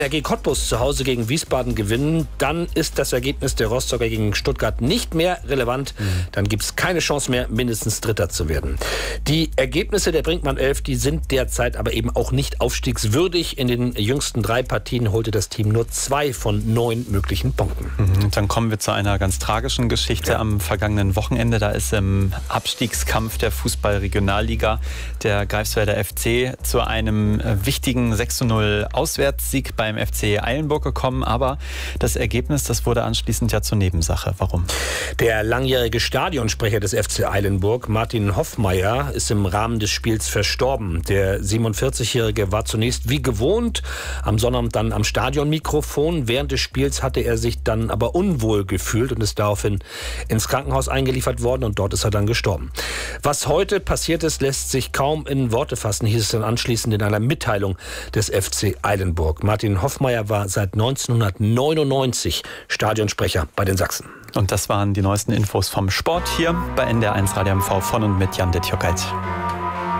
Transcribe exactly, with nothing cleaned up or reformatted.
R G Cottbus zu Hause gegen Wiesbaden gewinnen, dann ist das Ergebnis der Rostocker gegen Stuttgart nicht mehr relevant. Mhm. Dann gibt es keine Chance mehr, mindestens Dritter zu werden. Die Ergebnisse der Brinkmann elf, die sind derzeit aber eben auch nicht aufstiegswürdig. In den jüngsten drei Partien holte das Team nur zwei von neun möglichen Punkten. Mhm. Dann kommen wir zu einer ganz tragischen Geschichte. Ja. Am vergangenen Wochenende, da ist im Abstiegskampf der Fußball-Regionalliga der Greifswalder F C zu einem wichtigen sechs zu null Auswärtssieg beim F C Eilenburg gekommen, aber das Ergebnis, das wurde anschließend ja zur Nebensache. Warum? Der langjährige Stadionsprecher des F C Eilenburg, Martin Hoffmeier, ist im Rahmen des Spiels verstorben. Der siebenundvierzigjährige war zunächst wie gewohnt am Sonnabend dann am Stadionmikrofon. Während des Spiels hatte er sich dann aber unwohl gefühlt und ist daraufhin ins Krankenhaus eingeliefert worden und dort ist er dann gestorben. Was heute passiert ist, lässt sich kaum in Worte fassen, hieß es dann anschließend in einer Mitteilung des F C Eilenburg. Martin Hoffmeier war seit neunzehnhundertneunundneunzig Stadionsprecher bei den Sachsen. Und das waren die neuesten Infos vom Sport hier bei N D R eins Radio M V von und mit Jan Detjokait.